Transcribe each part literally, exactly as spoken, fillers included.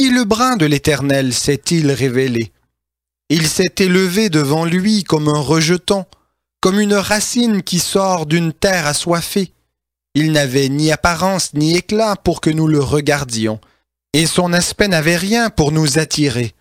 Aussi le bras de l'Éternel s'est-il révélé. Il s'est élevé devant lui comme un rejeton, comme une racine qui sort d'une terre assoiffée. Il n'avait ni apparence ni éclat pour que nous le regardions, et son aspect n'avait rien pour nous attirer.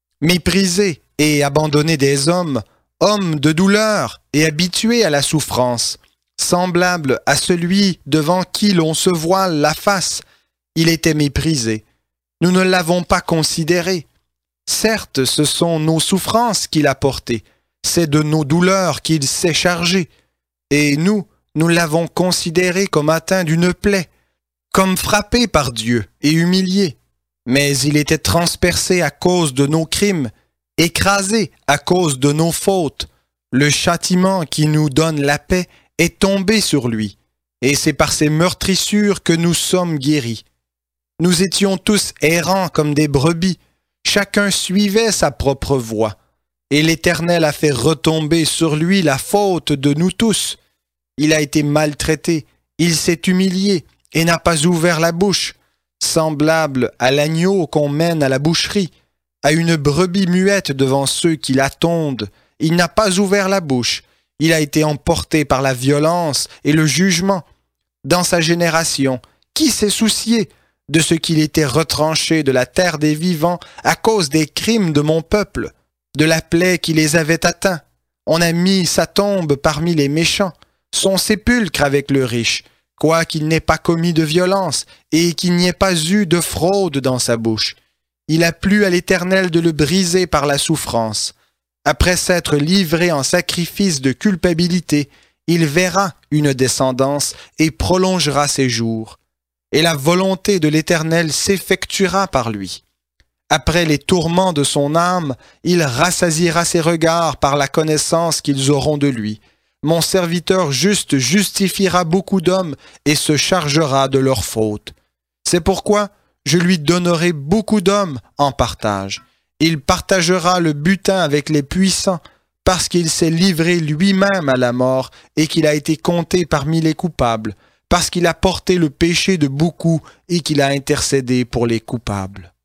Méprisé et abandonné des hommes, homme de douleur et habitué à la souffrance, semblable à celui devant qui l'on se voile la face, il était méprisé. Nous ne l'avons pas considéré. Certes, ce sont nos souffrances qu'il a portées, c'est de nos douleurs qu'il s'est chargé, et nous, nous l'avons considéré comme atteint d'une plaie, comme frappé par Dieu et humilié. Mais il était transpercé à cause de nos crimes, écrasé à cause de nos fautes. Le châtiment qui nous donne la paix est tombé sur lui, et c'est par ses meurtrissures que nous sommes guéris. Nous étions tous errants comme des brebis, chacun suivait sa propre voie, et l'Éternel a fait retomber sur lui la faute de nous tous. Il a été maltraité, il s'est humilié et n'a pas ouvert la bouche, semblable à l'agneau qu'on mène à la boucherie, à une brebis muette devant ceux qui la tondent. Il n'a pas ouvert la bouche, il a été emporté par la violence et le jugement. Dans sa génération, qui s'est soucié de ce qu'il était retranché de la terre des vivants à cause des crimes de mon peuple, de la plaie qui les avait atteints? On a mis sa tombe parmi les méchants, son sépulcre avec le riche, quoiqu'il n'ait pas commis de violence et qu'il n'y ait pas eu de fraude dans sa bouche. Il a plu à l'Éternel de le briser par la souffrance. Après s'être livré en sacrifice de culpabilité, il verra une descendance et prolongera ses jours. Et la volonté de l'Éternel s'effectuera par lui. Après les tourments de son âme, il rassasiera ses regards par la connaissance qu'ils auront de lui. Mon serviteur juste justifiera beaucoup d'hommes et se chargera de leurs fautes. C'est pourquoi je lui donnerai beaucoup d'hommes en partage. Il partagera le butin avec les puissants, parce qu'il s'est livré lui-même à la mort et qu'il a été compté parmi les coupables, parce qu'il a porté le péché de beaucoup et qu'il a intercédé pour les coupables.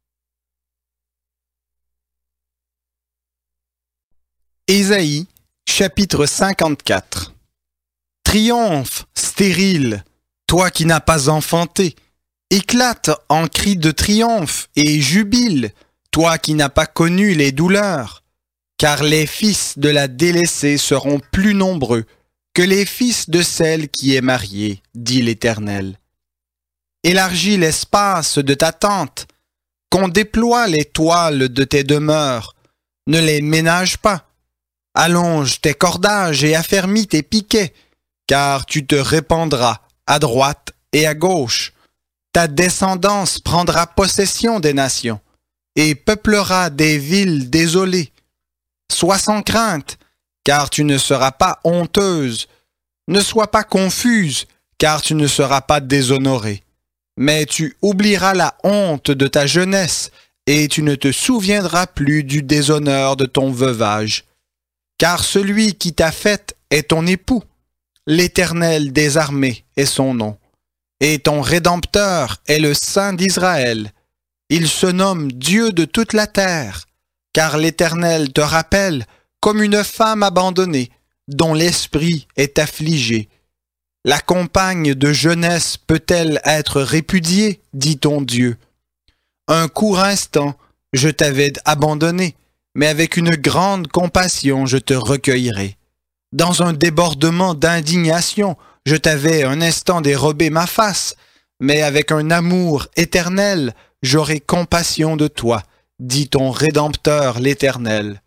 Ésaïe, chapitre cinquante-quatre. Triomphe, stérile, toi qui n'as pas enfanté, éclate en cris de triomphe et jubile, toi qui n'as pas connu les douleurs, car les fils de la délaissée seront plus nombreux que les fils de celle qui est mariée, dit l'Éternel. Élargis l'espace de ta tente, qu'on déploie les toiles de tes demeures, ne les ménage pas. Allonge tes cordages et affermis tes piquets, car tu te répandras à droite et à gauche. Ta descendance prendra possession des nations et peuplera des villes désolées. Sois sans crainte, car tu ne seras pas honteuse. Ne sois pas confuse, car tu ne seras pas déshonorée. Mais tu oublieras la honte de ta jeunesse et tu ne te souviendras plus du déshonneur de ton veuvage. Car celui qui t'a faite est ton époux. L'Éternel des armées est son nom. Et ton Rédempteur est le Saint d'Israël. Il se nomme Dieu de toute la terre, car l'Éternel te rappelle comme une femme abandonnée, dont l'esprit est affligé. La compagne de jeunesse peut-elle être répudiée, dit ton Dieu. Un court instant, je t'avais abandonné, mais avec une grande compassion je te recueillerai. Dans un débordement d'indignation, je t'avais un instant dérobé ma face, mais avec un amour éternel, j'aurai compassion de toi, dit ton Rédempteur l'Éternel.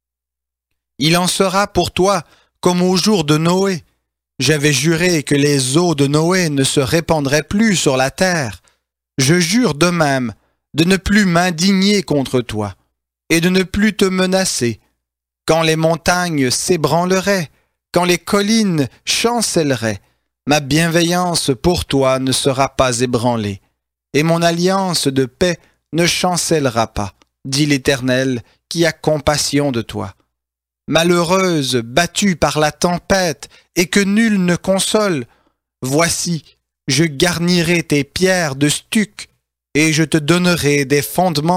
Il en sera pour toi comme au jour de Noé. J'avais juré que les eaux de Noé ne se répandraient plus sur la terre. Je jure de même de ne plus m'indigner contre toi et de ne plus te menacer. Quand les montagnes s'ébranleraient, quand les collines chancelleraient, ma bienveillance pour toi ne sera pas ébranlée, et mon alliance de paix ne chancellera pas, dit l'Éternel qui a compassion de toi. Malheureuse, battue par la tempête, et que nul ne console, voici, je garnirai tes pierres de stuc, et je te donnerai des fondements